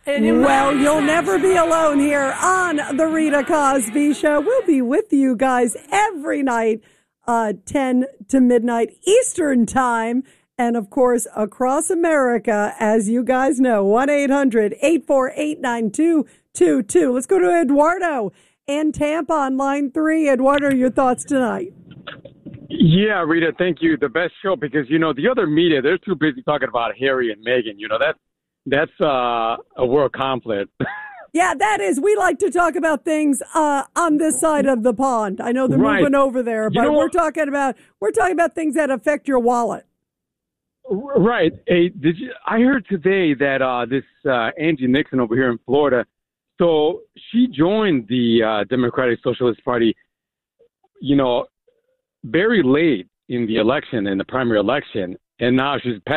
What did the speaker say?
Well, you'll never be alone here on The Rita Cosby Show. We'll be with you guys every night, 10 to midnight Eastern Time. And, of course, across America, as you guys know, 1-800-848-9222. Let's go to Eduardo in Tampa on line 3. Eduardo, your thoughts tonight? Yeah, Rita, thank you. The best show because, the other media, they're too busy talking about Harry and Meghan. That's a world conflict. Yeah, that is. We like to talk about things on this side of the pond. I know they're moving over there, but we're talking about things that affect your wallet. Right. Hey, I heard today that this Angie Nixon over here in Florida, so she joined the Democratic Socialist Party, very late in the election, in the primary election, and now she's